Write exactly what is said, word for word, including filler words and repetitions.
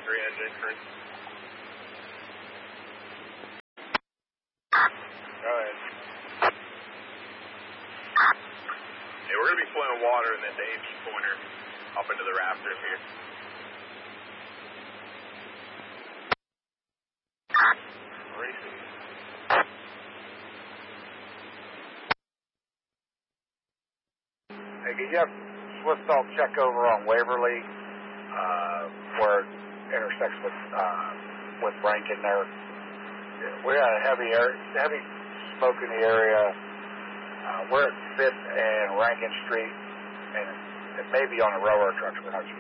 three engine crew. Go ahead. Yeah, we're going to be flowing water in this A V corner up into the rafters here. Racing. Hey, can you have Swift Salt check over on Waverly, uh, where it intersects with, uh, with Rankin there? We had a heavy air, heavy smoke in the area. Uh, we're at fifth and Rankin Street, and it may be on the railroad tracks. We're not sure.